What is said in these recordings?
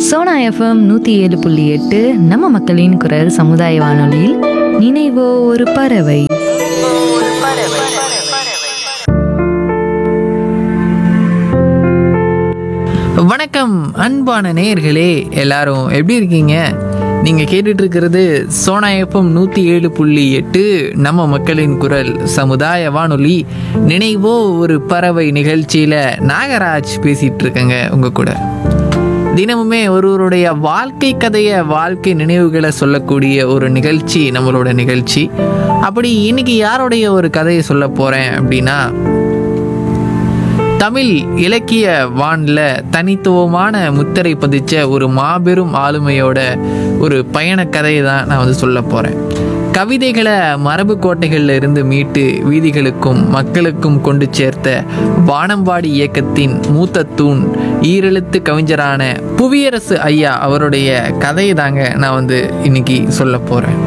Sona FM 107.8 நம்ம மக்களின் குரல் சமுதாய வானொலியில் நினைவோ ஒரு பறவை. வணக்கம் அன்பான நேயர்களே, எல்லாரும் எப்படி இருக்கீங்க? நீங்கள் கேட்டுட்டு இருக்கிறது சோனா எஃப்எம் 107.8 நம்ம மக்களின் குரல் சமுதாய வானொலி நினைவோ ஒரு பறவை நிகழ்ச்சியில் நாகராஜ் பேசிகிட்டு இருக்கேங்க உங்கள் கூட. தினமுமே ஒருவருடைய வாழ்க்கை கதையை, வாழ்க்கை நினைவுகளை சொல்லக்கூடிய ஒரு நிகழ்ச்சி நம்மளோட நிகழ்ச்சி. அப்படி இன்னைக்கு யாருடைய ஒரு கதையை சொல்ல போகிறேன் அப்படின்னா, தமிழ் இலக்கிய வானில் தனித்துவமான முத்திரை பதிச்ச ஒரு மாபெரும் ஆளுமையோட ஒரு பயண கதையை தான் நான் சொல்ல போகிறேன். கவிதைகளை மரபு கோட்டைகளில் இருந்து மீட்டு வீதிகளுக்கும் மக்களுக்கும் கொண்டு சேர்த்த வானம்பாடி இயக்கத்தின் மூத்த தூண் ஈரெழுத்து கவிஞரான புவியரசு ஐயா அவருடைய கதையை தாங்க நான் இன்னைக்கு சொல்ல போகிறேன்.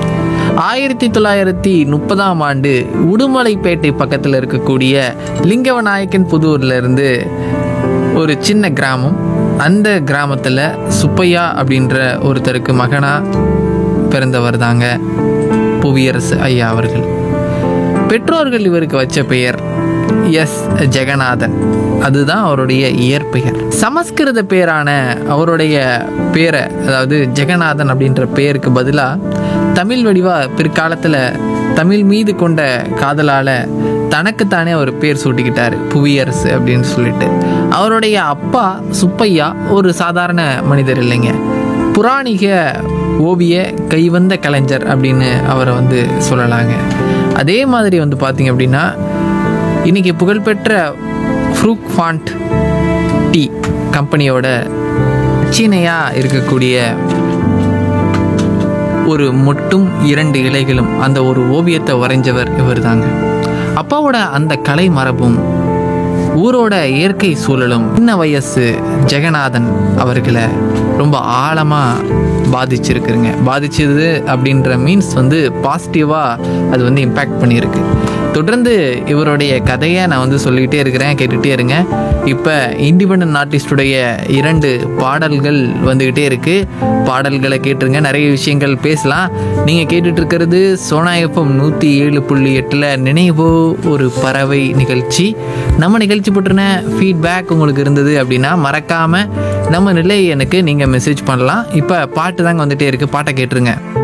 1930ஆம் ஆண்டு உடுமலைப்பேட்டை பக்கத்தில் இருக்கக்கூடிய லிங்கவநாயக்கன் புதூர்ல இருந்து ஒரு சின்ன கிராமம். அந்த கிராமத்தில் சுப்பையா அப்படின்ற ஒருத்தருக்கு மகனா பிறந்தவர் தாங்க புவியரசு ஐயா அவர்கள். பெற்றோர்கள் இவருக்கு வச்ச பெயர் எஸ் ஜெகநாதன். அதுதான் அவருடைய இயற்பெயர். சமஸ்கிருத பேரான அவருடைய பேரை, அதாவது ஜெகநாதன் அப்படின்ற பெயருக்கு பதிலாக தமிழ் வடிவா பிற்காலத்தில் தமிழ் மீது கொண்ட காதலால் தனக்குத்தானே அவர் பேர் சூட்டிக்கிட்டார், புவியரசு அப்படின்னு சொல்லிட்டு. அவருடைய அப்பா சுப்பையா ஒரு சாதாரண மனிதர் இல்லைங்க, புராணிக ஓவிய கைவந்த கலைஞர் அப்படின்னு அவரை சொல்லலாங்க. அதே மாதிரி பார்த்தீங்க அப்படின்னா, இன்றைக்கி புகழ்பெற்ற ஃப்ரூக் ஃபாண்ட் டீ கம்பெனியோட சீனையாக இருக்கக்கூடிய ஒரு மொட்டும் 2 இலைகளும் அந்த ஒரு ஓவியத்தை வரைஞ்சவர் இவர் தாங்க. அப்பாவோட அந்த கலை மரபும் ஊரோட இயற்கை சூழலும் சின்ன வயசு ஜெகநாதன் அவர்களை ரொம்ப ஆழமாக பாதிச்சிருக்குங்க. பாதிச்சது அப்படின்ற மீன்ஸ் பாசிட்டிவாக அது இம்பேக்ட் பண்ணியிருக்கு. தொடர்ந்து இவருடைய கதையை நான் சொல்லிக்கிட்டே இருக்கிறேன், கேட்டுகிட்டே இருங்க. இப்போ இண்டிபெண்டன்ட் ஆர்டிஸ்டுடைய 2 பாடல்கள் வந்துக்கிட்டே இருக்குது. பாடல்களை கேட்டுருங்க, நிறைய விஷயங்கள் பேசலாம். நீங்கள் கேட்டுட்டு இருக்கிறது சோனா எஃப்எம் 107.8 நினைவோ ஒரு பறவை நிகழ்ச்சி. நம்ம நிகழ்ச்சி பற்றின ஃபீட்பேக் உங்களுக்கு இருந்தது அப்படின்னா மறக்காமல் நம்ம நிலை எனக்கு நீங்கள் மெசேஜ் பண்ணலாம். இப்போ பாட்டு தாங்க வந்துகிட்டே இருக்குது, பாட்டை கேட்டுருங்க.